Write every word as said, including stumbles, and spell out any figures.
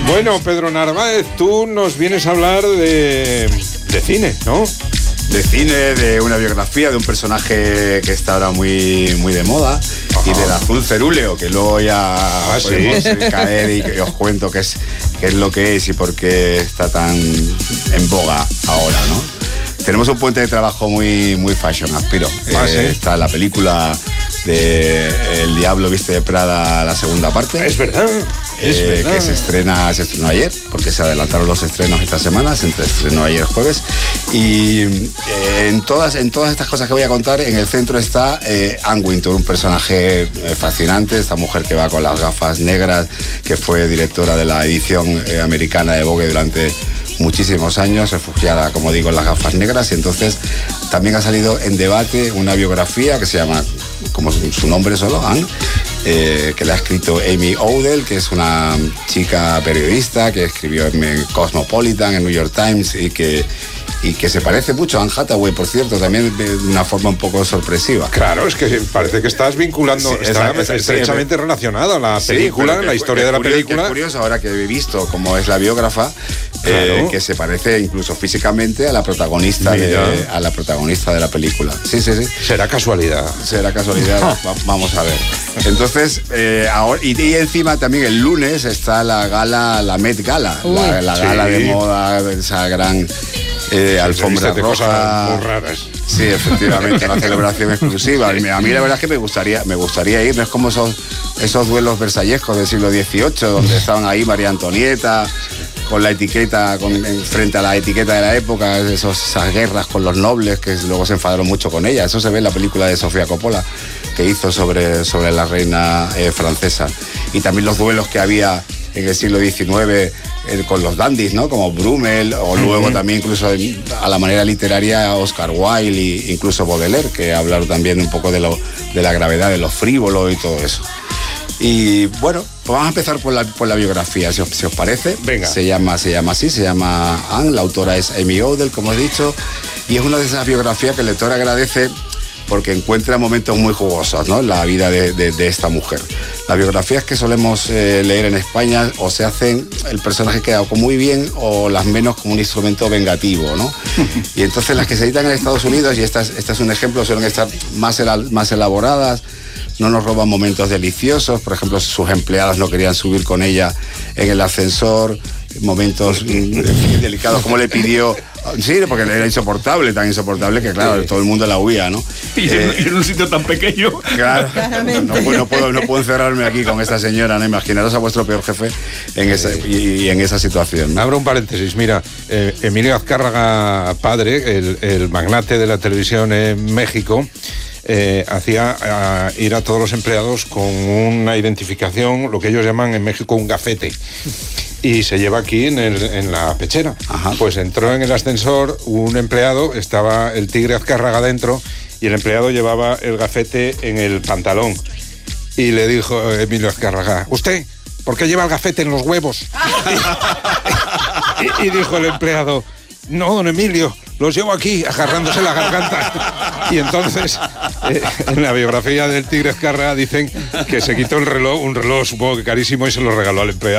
Bueno, Pedro Narváez, tú nos vienes a hablar de, de cine, ¿no? De cine, de una biografía de un personaje que está ahora muy, muy de moda. Ajá. Y del azul cerúleo, que luego ya ah, podemos ¿sí? caer y que os cuento qué es, qué es lo que es y por qué está tan en boga ahora, ¿no? Tenemos un puente de trabajo muy, muy fashion, aspiro. Ah, eh, ¿sí? Está la película de El Diablo Viste de Prada, la segunda parte. Es verdad, es eh, verdad. Que se estrena, se estrenó ayer, porque se adelantaron los estrenos esta semana, se estrenó ayer jueves. Y eh, en, todas, en todas estas cosas que voy a contar, en el centro está eh, Anne Wintour, un personaje eh, fascinante, esta mujer que va con las gafas negras, que fue directora de la edición eh, americana de Vogue durante muchísimos años, refugiada, como digo, en las gafas negras, y entonces también ha salido en debate una biografía que se llama, como su nombre solo, Anne, eh, que la ha escrito Amy Odell, que es una chica periodista que escribió en Cosmopolitan, en New York Times, y que y que se parece mucho a Anne Hathaway, por cierto, también de una forma un poco sorpresiva. Claro, es que parece que estás vinculando, Sí, está esa, esa, estrechamente sí, relacionada la sí, película, que, la historia de la curioso, película. Es curioso, ahora que he visto cómo es la biógrafa, claro. eh, que se parece incluso físicamente a la protagonista de, a la protagonista de la película. Sí, sí, sí. Será casualidad. Será casualidad, Va, vamos a ver. Entonces, eh, ahora, y, y encima también el lunes está la gala, la Met Gala, Uy, la, la gala sí. de moda, esa gran eh, alfombra roja. Cosas muy raras. Sí, efectivamente, una celebración exclusiva. A mí, a mí la verdad es que me gustaría, me gustaría ir, no es como esos, esos duelos versallescos del siglo dieciocho, donde estaban ahí María Antonieta, con la etiqueta, con, frente a la etiqueta de la época, esos, esas guerras con los nobles, que luego se enfadaron mucho con ella. Eso se ve en la película de Sofía Coppola, que hizo sobre, sobre la reina eh, francesa. Y también los duelos que había en el siglo diecinueve eh, con los dandies, ¿no? Como Brummel, o luego uh-huh. también incluso a la manera literaria Oscar Wilde e incluso Baudelaire, que hablaron también un poco de, lo, de la gravedad, de lo frívolo y todo eso. Y bueno, pues vamos a empezar por la, por la biografía, si os, si os parece. Venga. Se llama, se llama así, se llama Anne, la autora es Amy Odell, como he dicho, y es una de esas biografías que el lector agradece porque encuentra momentos muy jugosos, ¿no?, en la vida de, de, de esta mujer. Las biografías que solemos eh, leer en España o se hacen, el personaje queda o muy bien o las menos como un instrumento vengativo, ¿no? Y entonces las que se editan en Estados Unidos, y esta es, esta es un ejemplo, suelen estar más, el, más elaboradas, no nos roban momentos deliciosos. Por ejemplo, sus empleadas no querían subir con ella en el ascensor, momentos delicados, como le pidió. Sí, porque era insoportable, tan insoportable que, claro, todo el mundo la huía, ¿no? Y eh, en un sitio tan pequeño. Claro, no, no, puedo, no puedo encerrarme aquí con esta señora, ¿no? Imaginaros a vuestro peor jefe en esa, y, y en esa situación, ¿no? Abro un paréntesis, mira, eh, Emilio Azcárraga padre, el, el magnate de la televisión en México, Eh, hacía a, ir a todos los empleados con una identificación, lo que ellos llaman en México un gafete, y se lleva aquí en, el, en la pechera. Ajá. Pues entró en el ascensor un empleado, estaba el tigre Azcárraga dentro, y el empleado llevaba el gafete en el pantalón, y le dijo Emilio Azcárraga: ¿usted por qué lleva el gafete en los huevos? y, y, y dijo el empleado: no, don Emilio, los llevo aquí, agarrándose la garganta. Y entonces, eh, en la biografía del tigre Azcárraga dicen que se quitó el reloj, un reloj supongo que carísimo, y se lo regaló al empleado.